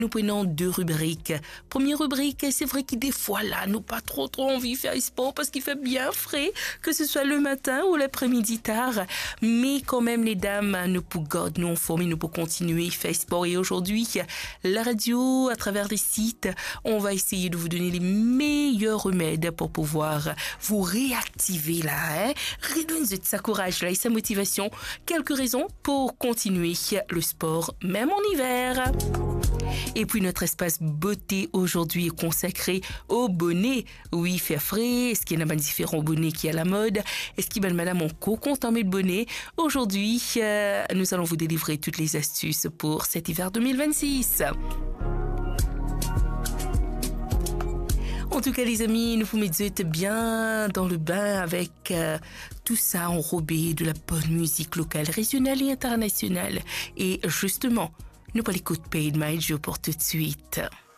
nous prenons deux rubriques. Première rubrique, c'est vrai que des fois là, nous pas trop envie de faire sport parce qu'il fait bien frais, que ce soit le matin ou l'après-midi tard. Mais quand même, les dames, nous pouvons garder nous en forme et nous pouvons continuer à faire sport. Et aujourd'hui, la radio, à travers les sites, on va essayer de vous donner les meilleurs remèdes pour pouvoir vous réactiver là. Redonnez sa courage là et sa motivation. Quelques raisons pour continuer le sport, même en hiver. Et puis notre espace beauté aujourd'hui est consacré au bonnet. Oui, faire frais, est-ce qu'il y a différents bonnets qui est à la mode? Est-ce qu'il y a madame en co-contamé de bonnet? Aujourd'hui, nous allons vous délivrer toutes les astuces pour cet hiver 2026. En tout cas, les amis, nous vous mettons bien dans le bain avec tout ça enrobé de la bonne musique locale, régionale et internationale. Et justement, nous pas les coups de paid, pour tout de suite.